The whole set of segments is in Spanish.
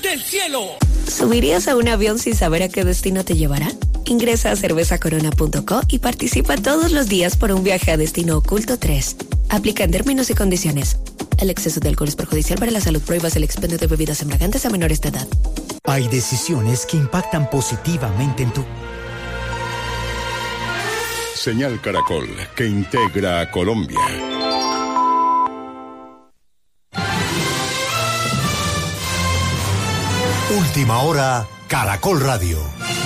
del cielo. ¿Subirías a un avión sin saber a qué destino te llevará? Ingresa a cervezacorona.co y participa todos los días por un viaje a Destino Oculto 3. Aplican términos y condiciones. El exceso de alcohol es perjudicial para la salud. Prohíbas el expendio de bebidas embriagantes a menores de edad. Hay decisiones que impactan positivamente en tu... Señal Caracol, que integra a Colombia. Última hora, Caracol Radio.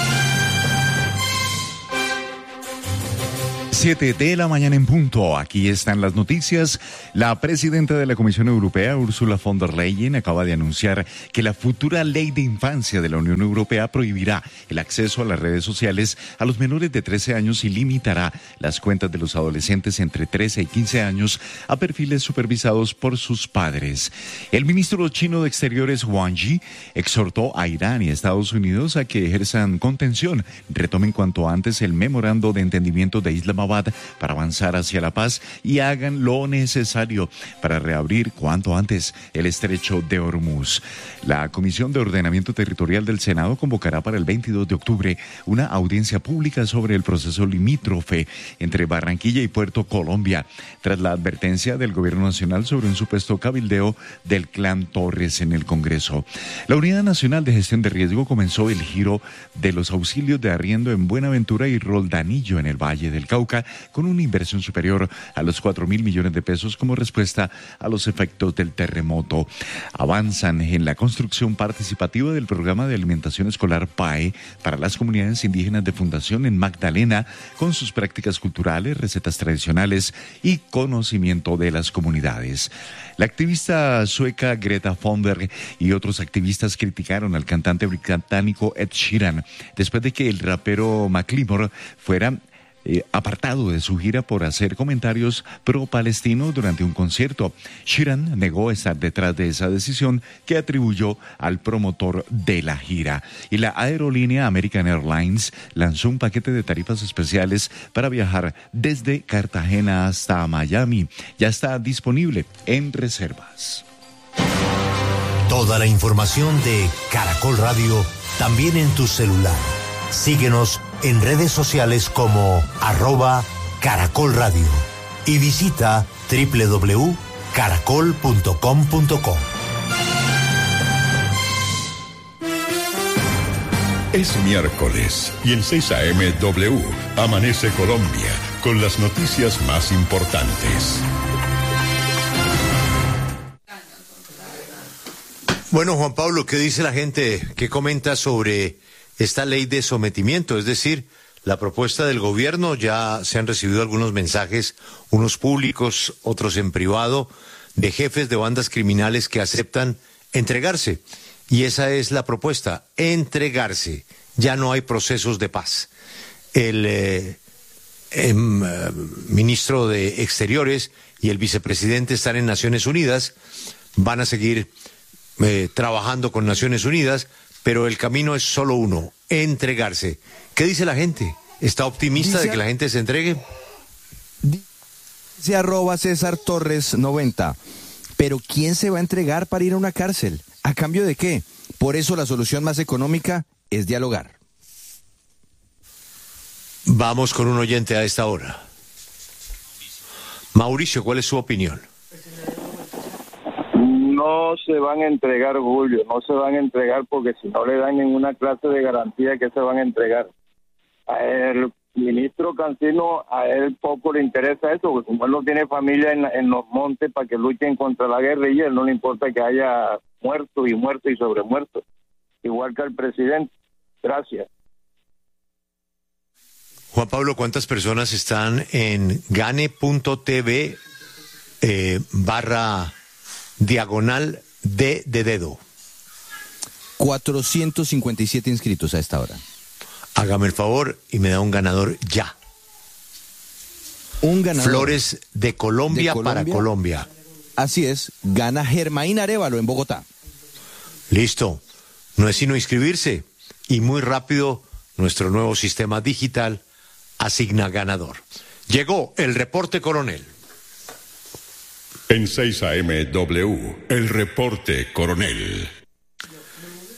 7 de la mañana en punto. Aquí están las noticias. La presidenta de la Comisión Europea, Ursula von der Leyen, acaba de anunciar que la futura ley de infancia de la Unión Europea prohibirá el acceso a las redes sociales a los menores de 13 años y limitará las cuentas de los adolescentes entre 13 y 15 años a perfiles supervisados por sus padres. El ministro chino de Exteriores, Wang Yi, exhortó a Irán y a Estados Unidos a que ejerzan contención, retomen cuanto antes el memorando de entendimiento de Islamabad para avanzar hacia la paz y hagan lo necesario para reabrir cuanto antes el estrecho de Hormuz. La Comisión de Ordenamiento Territorial del Senado convocará para el 22 de octubre una audiencia pública sobre el proceso limítrofe entre Barranquilla y Puerto Colombia, tras la advertencia del Gobierno Nacional sobre un supuesto cabildeo del clan Torres en el Congreso. La Unidad Nacional de Gestión de Riesgo comenzó el giro de los auxilios de arriendo en Buenaventura y Roldanillo en el Valle del Cauca, con una inversión superior a los 4.000 millones de pesos como respuesta a los efectos del terremoto. Avanzan en la construcción participativa del programa de alimentación escolar PAE para las comunidades indígenas de Fundación en Magdalena, con sus prácticas culturales, recetas tradicionales y conocimiento de las comunidades. La activista sueca Greta Thunberg y otros activistas criticaron al cantante británico Ed Sheeran después de que el rapero Macklemore fuera apartado de su gira por hacer comentarios pro-palestinos durante un concierto. Sheeran negó estar detrás de esa decisión que atribuyó al promotor de la gira. Y la aerolínea American Airlines lanzó un paquete de tarifas especiales para viajar desde Cartagena hasta Miami. Ya está disponible en reservas. Toda la información de Caracol Radio también en tu celular. Síguenos en redes sociales como @Caracol Radio y visita www.caracol.com.co. Es miércoles y en 6 AM W amanece Colombia con las noticias más importantes. Bueno, Juan Pablo, ¿qué dice la gente? ¿Qué comenta sobre esta ley de sometimiento? Es decir, la propuesta del gobierno, ya se han recibido algunos mensajes, unos públicos, otros en privado, de jefes de bandas criminales que aceptan entregarse. Y esa es la propuesta, entregarse. Ya no hay procesos de paz. El ministro de Exteriores y el vicepresidente están en Naciones Unidas, van a seguir trabajando con Naciones Unidas, pero el camino es solo uno, entregarse. ¿Qué dice la gente? ¿Está optimista de que la gente se entregue? Dice @César Torres 90. Pero ¿quién se va a entregar para ir a una cárcel? ¿A cambio de qué? Por eso la solución más económica es dialogar. Vamos con un oyente a esta hora. Mauricio, ¿cuál es su opinión? No se van a entregar, Julio, no se van a entregar porque si no le dan ninguna clase de garantía que se van a entregar. A el ministro Cancino, a él poco le interesa eso, porque como él no tiene familia en los montes para que luchen contra la guerrilla, él no le importa que haya muertos y sobremuertos, igual que al presidente. Gracias. Juan Pablo, ¿cuántas personas están en gane.tv /diagonal de dedo? 457 inscritos a esta hora. Hágame el favor y me da un ganador ya. Un ganador. Flores de Colombia para Colombia. Así es, gana Germain Arévalo en Bogotá. Listo. No es sino inscribirse y muy rápido nuestro nuevo sistema digital asigna ganador. Llegó el reporte coronel. En 6 AM W, el reporte coronel.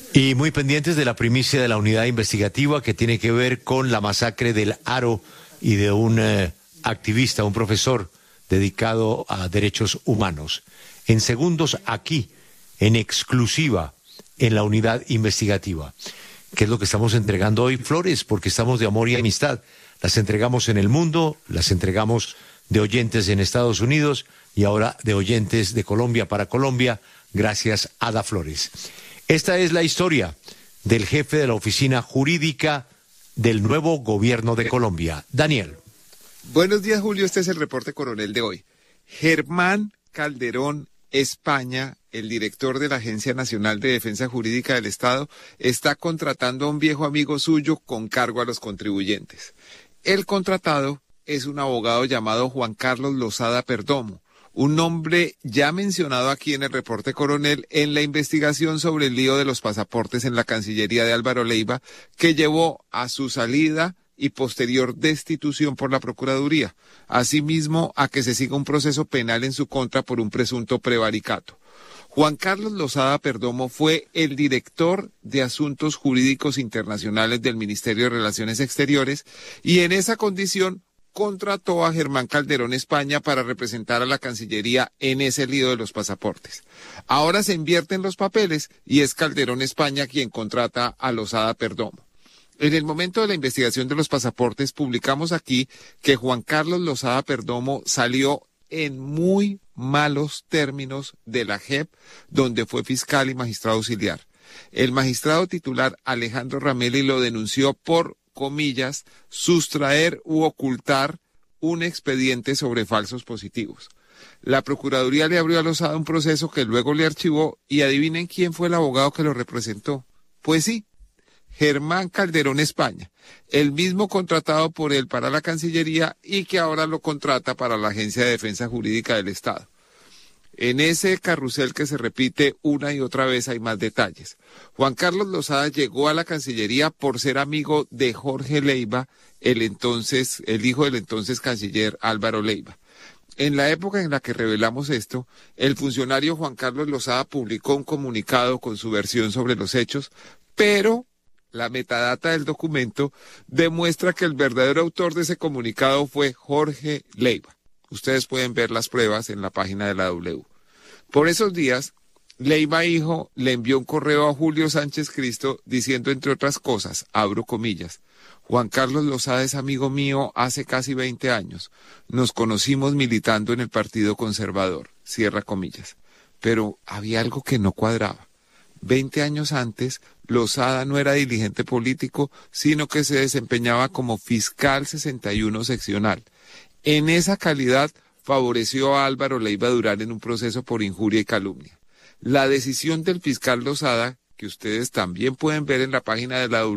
Y muy pendientes de la primicia de la unidad investigativa que tiene que ver con la masacre del Aro y de un activista, un profesor dedicado a derechos humanos. En segundos aquí, en exclusiva, en la unidad investigativa. ¿Qué es lo que estamos entregando hoy? Flores, porque estamos de amor y amistad. Las entregamos en el mundo, las entregamos de oyentes en Estados Unidos y ahora de oyentes de Colombia para Colombia, gracias a Ada Flores. Esta es la historia del jefe de la oficina jurídica del nuevo gobierno de Colombia. Daniel. Buenos días, Julio. Este es el reporte coronel de hoy. Germán Calderón España, el director de la Agencia Nacional de Defensa Jurídica del Estado, está contratando a un viejo amigo suyo con cargo a los contribuyentes. El contratado es un abogado llamado Juan Carlos Lozada Perdomo, un nombre ya mencionado aquí en el reporte coronel en la investigación sobre el lío de los pasaportes en la Cancillería de Álvaro Leiva, que llevó a su salida y posterior destitución por la Procuraduría, asimismo a que se siga un proceso penal en su contra por un presunto prevaricato. Juan Carlos Lozada Perdomo fue el director de Asuntos Jurídicos Internacionales del Ministerio de Relaciones Exteriores y en esa condición contrató a Germán Calderón España para representar a la Cancillería en ese lío de los pasaportes. Ahora se invierten los papeles y es Calderón España quien contrata a Lozada Perdomo. En el momento de la investigación de los pasaportes publicamos aquí que Juan Carlos Lozada Perdomo salió en muy malos términos de la JEP, donde fue fiscal y magistrado auxiliar. El magistrado titular Alejandro Ramelli lo denunció por, comillas, sustraer u ocultar un expediente sobre falsos positivos. La Procuraduría le abrió a Lozada un proceso que luego le archivó y adivinen quién fue el abogado que lo representó. Pues sí, Germán Calderón España, el mismo contratado por él para la Cancillería y que ahora lo contrata para la Agencia de Defensa Jurídica del Estado. En ese carrusel que se repite una y otra vez hay más detalles. Juan Carlos Lozada llegó a la Cancillería por ser amigo de Jorge Leiva, el hijo del entonces canciller Álvaro Leiva. En la época en la que revelamos esto, el funcionario Juan Carlos Lozada publicó un comunicado con su versión sobre los hechos, pero la metadata del documento demuestra que el verdadero autor de ese comunicado fue Jorge Leiva. Ustedes pueden ver las pruebas en la página de la W. Por esos días, Leiva hijo le envió un correo a Julio Sánchez Cristo diciendo, entre otras cosas, abro comillas, Juan Carlos Lozada es amigo mío hace casi 20 años. Nos conocimos militando en el Partido Conservador, cierra comillas. Pero había algo que no cuadraba. 20 años antes, Lozada no era dirigente político, sino que se desempeñaba como fiscal 61 seccional. En esa calidad favoreció a Álvaro Leiva Durán en un proceso por injuria y calumnia. La decisión del fiscal Lozada, que ustedes también pueden ver en la página de la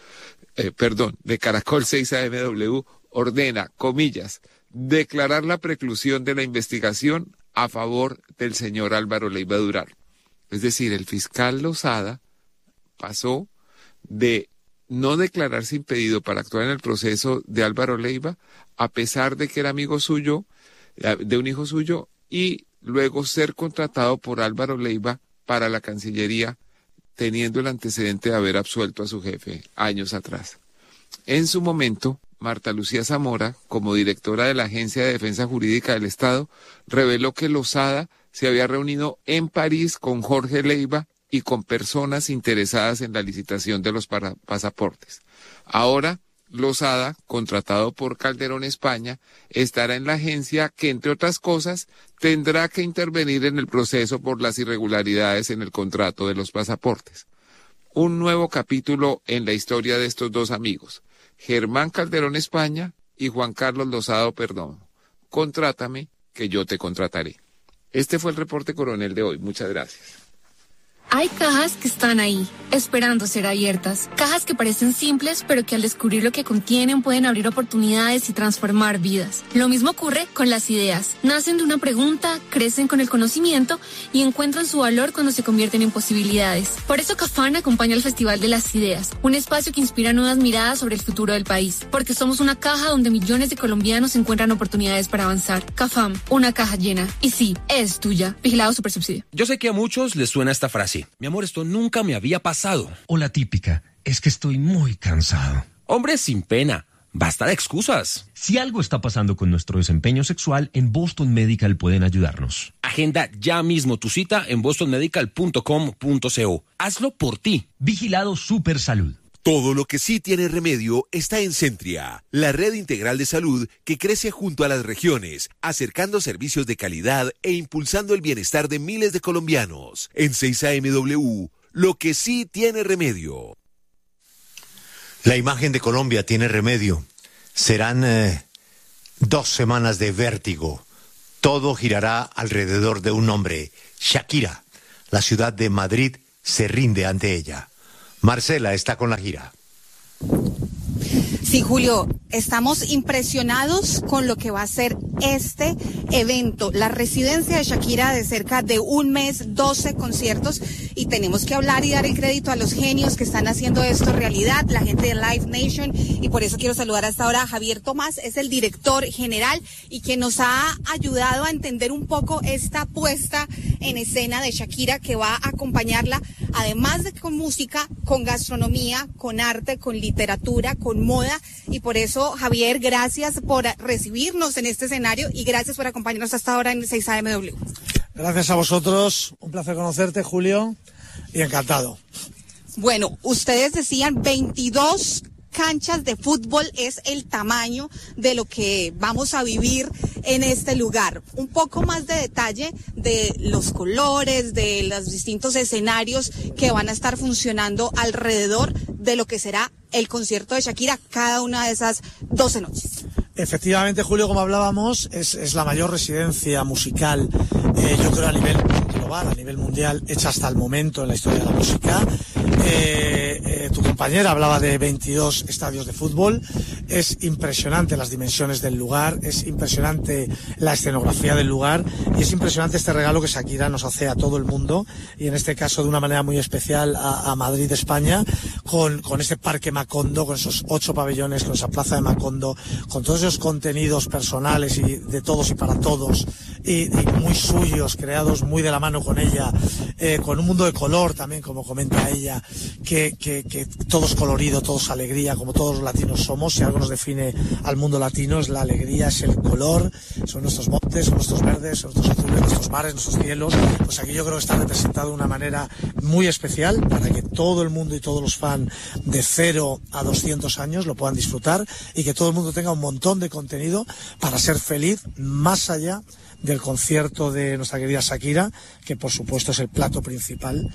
de Caracol 6AMW, ordena, comillas, declarar la preclusión de la investigación a favor del señor Álvaro Leiva Durán. Es decir, el fiscal Lozada pasó de no declararse impedido para actuar en el proceso de Álvaro Leiva, a pesar de que era amigo suyo, de un hijo suyo, y luego ser contratado por Álvaro Leiva para la Cancillería, teniendo el antecedente de haber absuelto a su jefe años atrás. En su momento, Marta Lucía Zamora, como directora de la Agencia de Defensa Jurídica del Estado, reveló que Lozada se había reunido en París con Jorge Leiva y con personas interesadas en la licitación de los pasaportes. Ahora, Lozada, contratado por Calderón España, estará en la agencia que, entre otras cosas, tendrá que intervenir en el proceso por las irregularidades en el contrato de los pasaportes. Un nuevo capítulo en la historia de estos dos amigos, Germán Calderón España y Juan Carlos Lozada Perdomo. Contrátame, que yo te contrataré. Este fue el reporte coronel de hoy. Muchas gracias. Hay cajas que están ahí, esperando ser abiertas. Cajas que parecen simples, pero que al descubrir lo que contienen pueden abrir oportunidades y transformar vidas. Lo mismo ocurre con las ideas. Nacen de una pregunta, crecen con el conocimiento y encuentran su valor cuando se convierten en posibilidades. Por eso Cafam acompaña al Festival de las Ideas, un espacio que inspira nuevas miradas sobre el futuro del país. Porque somos una caja donde millones de colombianos encuentran oportunidades para avanzar. Cafam, una caja llena. Y sí, es tuya. Vigilado Supersubsidio. Yo sé que a muchos les suena esta frase así. Mi amor, esto nunca me había pasado. O la típica, es que estoy muy cansado. Hombre, sin pena. Basta de excusas. Si algo está pasando con nuestro desempeño sexual, en Boston Medical pueden ayudarnos. Agenda ya mismo tu cita en bostonmedical.com.co. Hazlo por ti. Vigilado Supersalud. Todo lo que sí tiene remedio está en Centria, la red integral de salud que crece junto a las regiones, acercando servicios de calidad e impulsando el bienestar de miles de colombianos. En 6AMW, lo que sí tiene remedio. La imagen de Colombia tiene remedio. Serán 2 semanas de vértigo. Todo girará alrededor de un nombre, Shakira. La ciudad de Madrid se rinde ante ella. Marcela está con la gira. Sí, Julio, estamos impresionados con lo que va a ser este evento, la residencia de Shakira de cerca de un mes, 12 conciertos, y tenemos que hablar y dar el crédito a los genios que están haciendo esto realidad, la gente de Live Nation, y por eso quiero saludar hasta ahora a Javier Tomás, es el director general y que nos ha ayudado a entender un poco esta puesta en escena de Shakira que va a acompañarla, además de con música, con gastronomía, con arte, con literatura, con moda. Y por eso, Javier, gracias por recibirnos en este escenario y gracias por acompañarnos hasta ahora en 6AMW. Gracias a vosotros, un placer conocerte, Julio, y encantado. Bueno, ustedes decían 22 canchas de fútbol es el tamaño de lo que vamos a vivir en este lugar. Un poco más de detalle de los colores, de los distintos escenarios que van a estar funcionando alrededor de lo que será el concierto de Shakira cada una de esas 12 noches. Efectivamente, Julio, como hablábamos, es la mayor residencia musical, yo creo a nivel global, a nivel mundial, hecha hasta el momento en la historia de la música. Tu compañera hablaba de 22 estadios de fútbol. Es impresionante las dimensiones del lugar, es impresionante la escenografía del lugar y es impresionante este regalo que Shakira nos hace a todo el mundo y en este caso de una manera muy especial a Madrid, España, con este Parque Macondo, con esos 8 pabellones, con esa plaza de Macondo, con todos esos contenidos personales y de todos y para todos y muy suyos, creados muy de la mano con ella, con un mundo de color también, como comenta ella, que todo es colorido, todo es alegría, como todos los latinos somos. Si algo nos define al mundo latino es la alegría, es el color, son nuestros montes, son nuestros verdes, son nuestros azules, nuestros mares, nuestros cielos. Pues aquí yo creo que está representado de una manera muy especial para que todo el mundo y todos los fans de 0 a 200 años lo puedan disfrutar y que todo el mundo tenga un montón de contenido para ser feliz más allá del concierto de nuestra querida Shakira, que por supuesto es el plato principal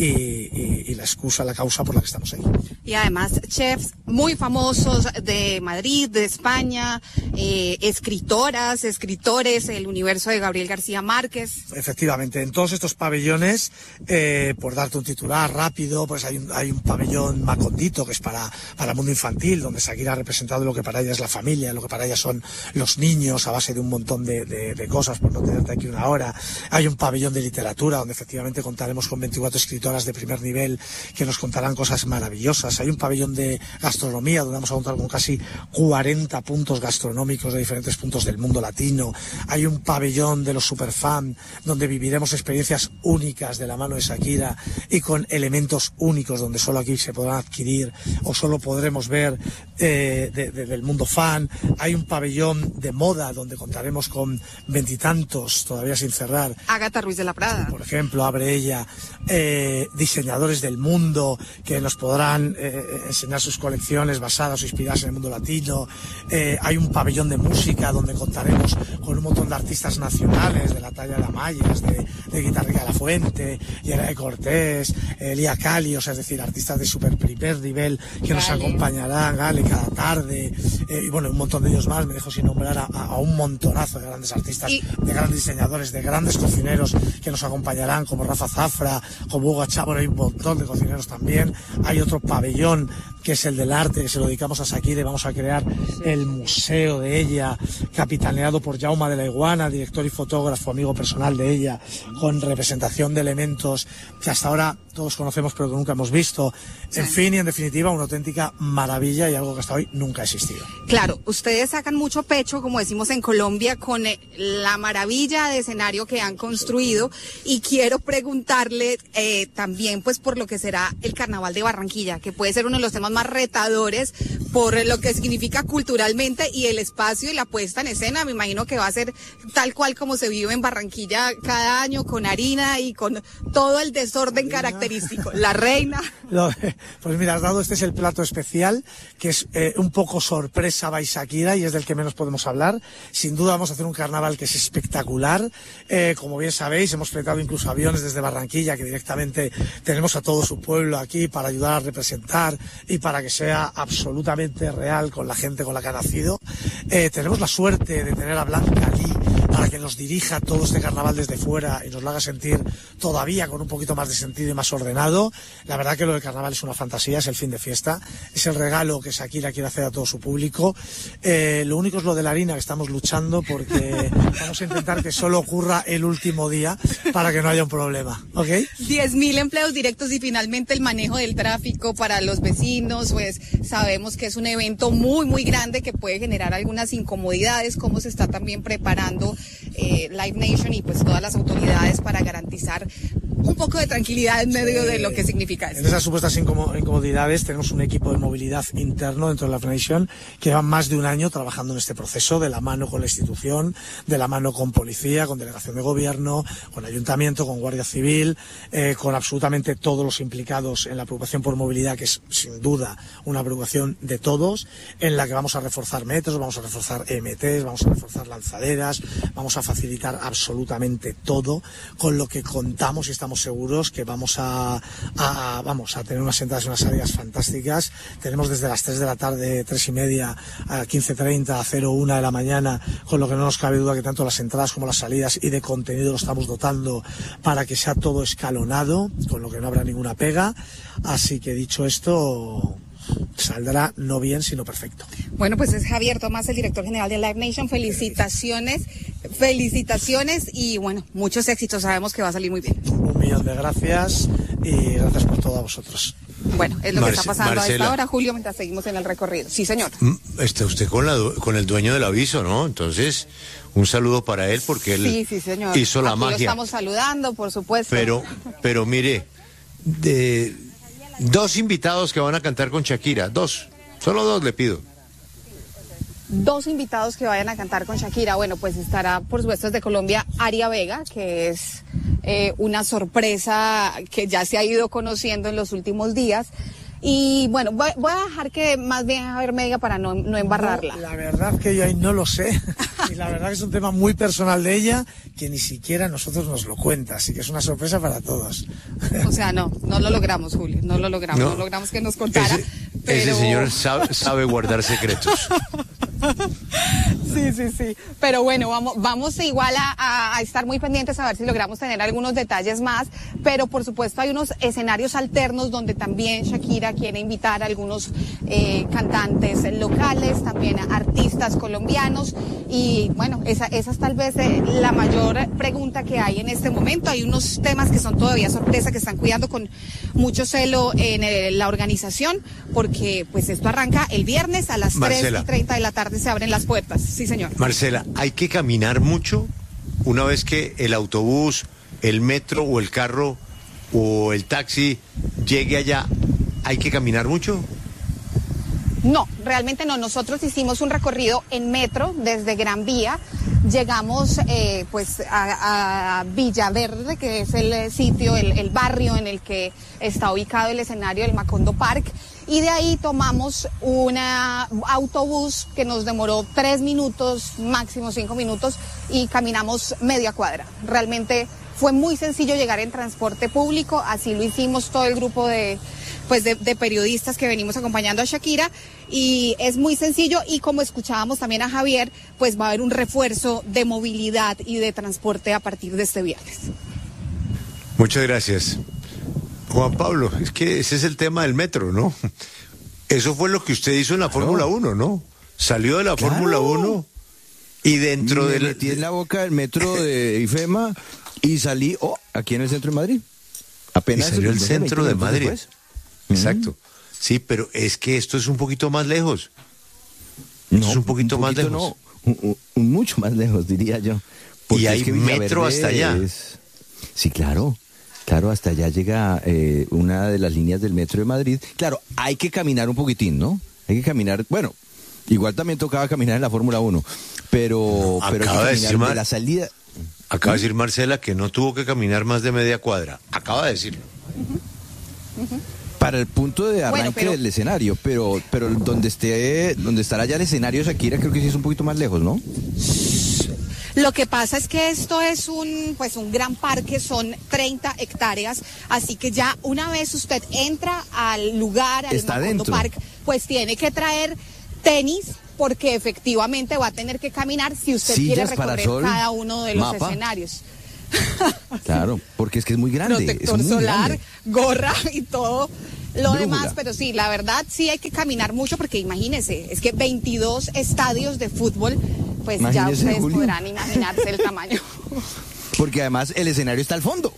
y la excusa, la causa por la que estamos ahí. Y además chefs muy famosos de Madrid, de España, escritoras, escritores, el universo de Gabriel García Márquez. Efectivamente, en todos estos pabellones, por darte un titular rápido, pues hay un pabellón Macondito, que es para el mundo infantil, donde Shakira ha representado lo que para ella es la familia, lo que para ella son los niños, a base de un montón de cosas, por no tenerte aquí una hora. Hay un pabellón de literatura, donde efectivamente contaremos con 24 escritoras de primer nivel que nos contarán cosas maravillosas. Hay un pabellón de gastronomía, donde vamos a contar con casi 40 puntos gastronómicos de diferentes puntos del mundo latino. Hay un pabellón de los superfans, donde viviremos experiencias únicas de la mano de Shakira y con elementos únicos, donde solo aquí se podrán adquirir o solo podremos ver del mundo fan. Hay un pabellón de moda, donde contaremos con 23 todavía sin cerrar. Ágata Ruiz de la Prada, por ejemplo, abre ella. Diseñadores del mundo que nos podrán enseñar sus colecciones basadas o inspiradas en el mundo latino. Hay un pabellón de música donde contaremos con un montón de artistas nacionales de la talla de Amayas, de Guitarrica de la Fuente, Yera de Cortés, Lía Cali, o sea, es decir, artistas de super primer nivel que nos acompañarán, Gale, cada tarde, y bueno, un montón de ellos más. Me dejo sin nombrar a un montonazo de grandes artistas, de grandes diseñadores, de grandes cocineros que nos acompañarán, como Rafa Zafra, como Hugo Chábora, hay un montón de cocineros también. Hay otro pabellón que es el del arte, que se lo dedicamos a Shakira, y vamos a crear el museo de ella, capitaneado por Jaume de la Iguana, director y fotógrafo, amigo personal de ella, con representación de elementos que hasta ahora todos conocemos pero que nunca hemos visto. En fin, y en definitiva, una auténtica maravilla y algo que hasta hoy nunca ha existido. Claro, ustedes sacan mucho pecho, como decimos en Colombia, con la maravilla de escenario que han construido, y quiero preguntarle también pues por lo que será el Carnaval de Barranquilla, que puede ser uno de los temas más retadores por lo que significa culturalmente, y el espacio y la puesta en escena, me imagino que va a ser tal cual como se vive en Barranquilla cada año, con harina y con todo el desorden característico. La reina. Pues mira, has dado, este es el plato especial, que es un poco sorpresa by Shakira, y es del que menos podemos hablar. Sin duda vamos a hacer un carnaval que es espectacular. Como bien sabéis, hemos fletado incluso aviones desde Barranquilla, que directamente tenemos a todo su pueblo aquí para ayudar a representar y para que sea absolutamente real con la gente con la que ha nacido. Tenemos la suerte de tener a Blanca Lee para que nos dirija todo este carnaval desde fuera y nos lo haga sentir todavía con un poquito más de sentido y más ordenado. La verdad que lo del carnaval es una fantasía, es el fin de fiesta, es el regalo que Shakira quiere hacer a todo su público. Lo único es lo de la harina, que estamos luchando porque vamos a intentar que solo ocurra el último día para que no haya un problema, ¿ok? 10.000 empleos directos y finalmente el manejo del tráfico para los vecinos, pues sabemos que es un evento muy, muy grande que puede generar algunas incomodidades. ¿Cómo se está también preparando Live Nation y pues todas las autoridades para garantizar un poco de tranquilidad en medio de lo que significa esto? En esas supuestas incomodidades tenemos un equipo de movilidad interno dentro de Live Nation que lleva más de un año trabajando en este proceso, de la mano con la institución, de la mano con policía, con delegación de gobierno, con ayuntamiento, con guardia civil, con absolutamente todos los implicados en la preocupación por movilidad, que es sin duda una preocupación de todos, en la que vamos a reforzar metros, vamos a reforzar EMTs, vamos a reforzar lanzaderas, vamos a facilitar absolutamente todo, con lo que contamos y estamos seguros que vamos a tener unas entradas y unas salidas fantásticas. Tenemos desde las 3 de la tarde, 3:30, a 15:30, a 01 de la mañana, con lo que no nos cabe duda que tanto las entradas como las salidas y de contenido lo estamos dotando para que sea todo escalonado, con lo que no habrá ninguna pega. Así que dicho esto, saldrá no bien, sino perfecto. Bueno, pues es Javier Tomás, el director general de Live Nation. Felicitaciones y bueno, muchos éxitos. Sabemos que va a salir muy bien. 1.000.000 de gracias y gracias por todo a vosotros. Bueno, es lo que está pasando a esta hora, Julio, mientras seguimos en el recorrido. Sí, señor. Está usted con el dueño del aviso, ¿no? Entonces, un saludo para él porque él sí, señor. Hizo la Aquí magia. Lo estamos saludando, por supuesto. Pero mire, de 2 invitados que van a cantar con Shakira, solo 2 le pido. 2 invitados que vayan a cantar con Shakira. Bueno, pues estará, por supuesto, desde Colombia, Aria Vega, que es una sorpresa que ya se ha ido conociendo en los últimos días. Y bueno, voy a dejar que más bien Javier me diga para no embarrarla. No, la verdad que yo ahí no lo sé. Y la verdad que es un tema muy personal de ella, que ni siquiera nosotros nos lo cuenta. Así que es una sorpresa para todos. O sea, no lo logramos, Julio. No lo logramos. No logramos que nos contara. Ese señor sabe guardar secretos. Sí. Pero bueno, vamos igual a estar muy pendientes a ver si logramos tener algunos detalles más. Pero por supuesto hay unos escenarios alternos donde también Shakira quiere invitar a algunos cantantes locales, también a artistas colombianos. Y bueno, esa es tal vez la mayor pregunta que hay en este momento. Hay unos temas que son todavía sorpresa, que están cuidando con mucho celo en la organización, porque pues esto arranca el viernes a las 3:30 de la tarde, se abren las puertas. Sí, señor. Marcela, ¿hay que caminar mucho una vez que el autobús, el metro o el carro o el taxi llegue allá? ¿Hay que caminar mucho? No, realmente no. Nosotros hicimos un recorrido en metro desde Gran Vía. Llegamos pues a Villaverde, que es el sitio, el barrio en el que está ubicado el escenario del Macondo Park. Y de ahí tomamos un autobús que nos demoró 3 minutos, máximo 5 minutos, y caminamos media cuadra. Realmente fue muy sencillo llegar en transporte público, así lo hicimos todo el grupo de periodistas que venimos acompañando a Shakira, y es muy sencillo. Y como escuchábamos también a Javier, pues va a haber un refuerzo de movilidad y de transporte a partir de este viernes. Muchas gracias. Juan Pablo, es que ese es el tema del metro, ¿no? Eso fue lo que usted hizo en la Fórmula 1, ¿no? Salió de la Fórmula 1 y dentro de... metí en la boca del metro de IFEMA y salí aquí en el centro de Madrid. Apenas y salió el centro de Madrid. Exacto. Sí, pero es que esto es un poquito más lejos. No, es un poquito más lejos. No, mucho más lejos, diría yo. Porque y hay metro hasta allá. Sí, claro. Claro, hasta allá llega una de las líneas del metro de Madrid. Claro, hay que caminar un poquitín, ¿no? Hay que caminar, bueno, igual también tocaba caminar en la Fórmula 1, pero acaba de decir de la salida. Acaba de decir Marcela que no tuvo que caminar más de media cuadra. Acaba de decirlo. Para el punto de arranque del escenario, pero donde estará ya el escenario Shakira, creo que sí es un poquito más lejos, ¿no? Lo que pasa es que esto es un gran parque, son 30 hectáreas, así que ya una vez usted entra al lugar, al Macondo Park, pues tiene que traer tenis, porque efectivamente va a tener que caminar si usted quiere recorrer cada uno de los escenarios. Claro, porque es que es muy grande. Protector solar, gorra y todo lo demás, pero sí, la verdad sí hay que caminar mucho, porque imagínese, es que 22 estadios de fútbol, pues ya ustedes podrán imaginarse el tamaño. Porque además el escenario está al fondo.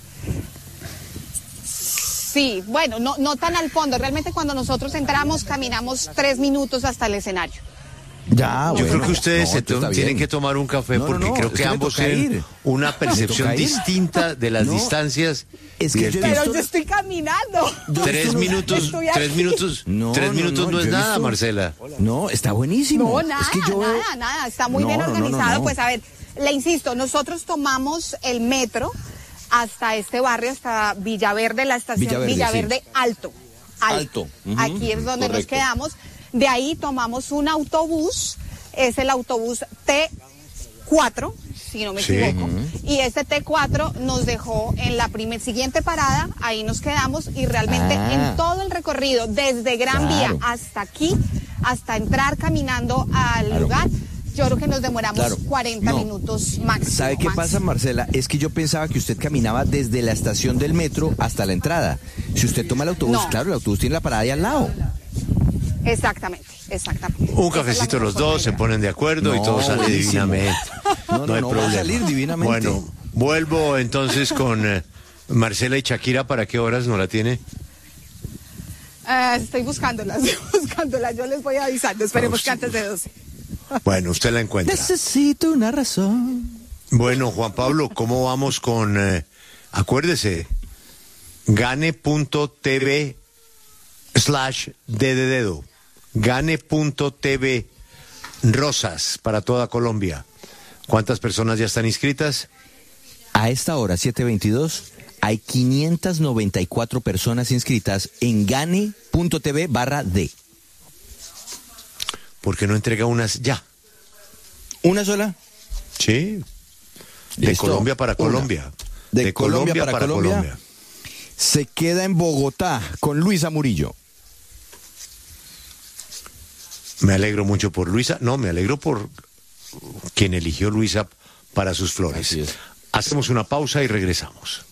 Sí, bueno, no tan al fondo. Realmente cuando nosotros entramos caminamos 3 minutos hasta el escenario. Ya, yo creo que ustedes tienen que tomar un café porque creo que ambos tienen una percepción distinta de las distancias. Es que pero yo estoy caminando. 3 minutos no es nada, Marcela. No, está buenísimo. No, nada, está muy bien organizado. Pues a ver, le insisto, nosotros tomamos el metro hasta este barrio, hasta Villaverde, la estación Villaverde Alto. Aquí es donde nos quedamos. De ahí tomamos un autobús, es el autobús T4, si no me equivoco, y este T4 nos dejó en la siguiente parada, ahí nos quedamos, y realmente en todo el recorrido, desde Gran Vía hasta aquí, hasta entrar caminando al lugar, yo creo que nos demoramos 40 minutos máximo. ¿Sabe qué pasa, Marcela? Es que yo pensaba que usted caminaba desde la estación del metro hasta la entrada. Si usted toma el autobús, claro, el autobús tiene la parada ahí al lado. Exactamente. Un cafecito los dos, se ponen de acuerdo y todo sale divinamente. No hay problema. Va a salir divinamente. Bueno, vuelvo entonces con Marcela y Shakira. ¿Para qué horas no la tiene? Estoy buscándola, yo les voy avisando. Esperemos que antes de 12. Bueno, usted la encuentra. Necesito una razón. Bueno, Juan Pablo, ¿cómo vamos con... acuérdese, gane.tv/dedo. Gane.tv Rosas para toda Colombia. ¿Cuántas personas ya están inscritas? A esta hora, 7:22, hay 594 personas inscritas en gane.tv/d. ¿Por qué no entrega unas ya? ¿Una sola? Sí. De Colombia para Colombia. De Colombia para Colombia. Se queda en Bogotá con Luisa Murillo. Me alegro mucho por Luisa. No, me alegro por quien eligió Luisa para sus flores. Hacemos una pausa y regresamos.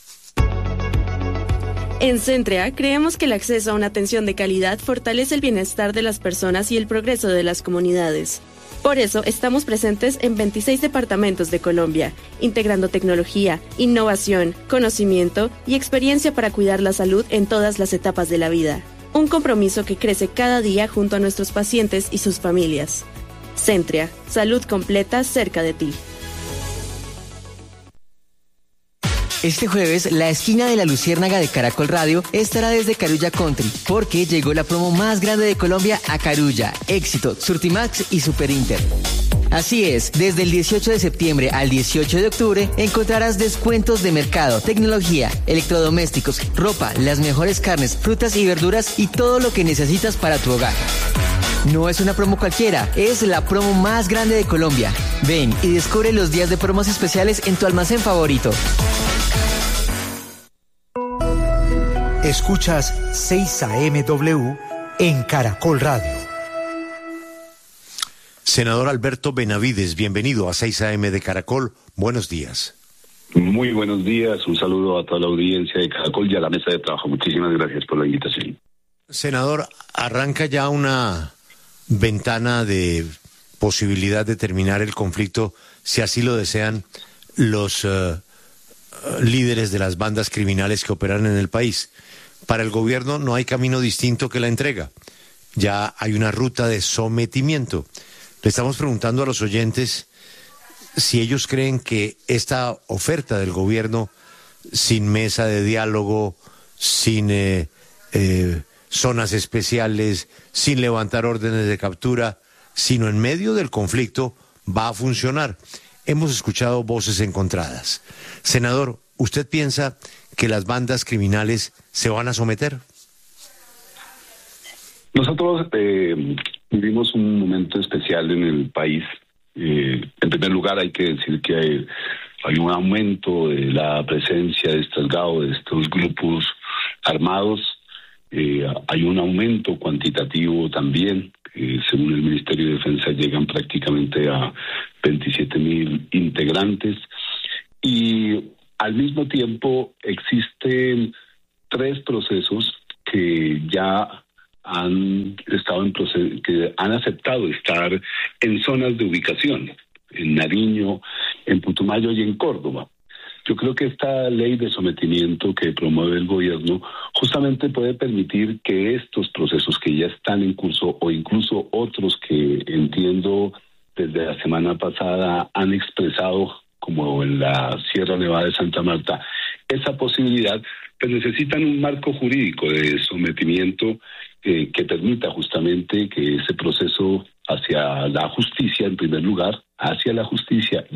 En Centrea creemos que el acceso a una atención de calidad fortalece el bienestar de las personas y el progreso de las comunidades. Por eso estamos presentes en 26 departamentos de Colombia, integrando tecnología, innovación, conocimiento y experiencia para cuidar la salud en todas las etapas de la vida. Un compromiso que crece cada día junto a nuestros pacientes y sus familias. Centrea, salud completa cerca de ti. Este jueves, la esquina de la Luciérnaga de Caracol Radio estará desde Carulla Country, porque llegó la promo más grande de Colombia a Carulla, Éxito, Surtimax y Super Inter. Así es, desde el 18 de septiembre al 18 de octubre encontrarás descuentos de mercado, tecnología, electrodomésticos, ropa, las mejores carnes, frutas y verduras y todo lo que necesitas para tu hogar. No es una promo cualquiera, es la promo más grande de Colombia. Ven y descubre los días de promos especiales en tu almacén favorito. Escuchas 6 AMW en Caracol Radio. Senador Alberto Benavides, bienvenido a 6 AM de Caracol. Buenos días. Muy buenos días. Un saludo a toda la audiencia de Caracol y a la mesa de trabajo. Muchísimas gracias por la invitación. Senador, arranca ya una ventana de posibilidad de terminar el conflicto, si así lo desean los líderes de las bandas criminales que operan en el país. Para el gobierno no hay camino distinto que la entrega. Ya hay una ruta de sometimiento. Le estamos preguntando a los oyentes si ellos creen que esta oferta del gobierno, sin mesa de diálogo, sin zonas especiales, sin levantar órdenes de captura, sino en medio del conflicto, va a funcionar. Hemos escuchado voces encontradas. Senador, ¿usted piensa que las bandas criminales se van a someter? Nosotros vivimos un momento especial en el país. En primer lugar, hay que decir que hay un aumento de la presencia de estos GAO, de estos grupos armados. Hay un aumento cuantitativo también. Según el Ministerio de Defensa, llegan prácticamente a 27.000 integrantes. Y al mismo tiempo existen 3 procesos que ya han estado en proceso, que han aceptado estar en zonas de ubicación, en Nariño, en Putumayo y en Córdoba. Yo creo que esta ley de sometimiento que promueve el gobierno justamente puede permitir que estos procesos que ya están en curso, o incluso otros que entiendo desde la semana pasada han expresado, como en la Sierra Nevada de Santa Marta, esa posibilidad, pues necesitan un marco jurídico de sometimiento que permita justamente que ese proceso hacia la justicia, en primer lugar, hacia la justicia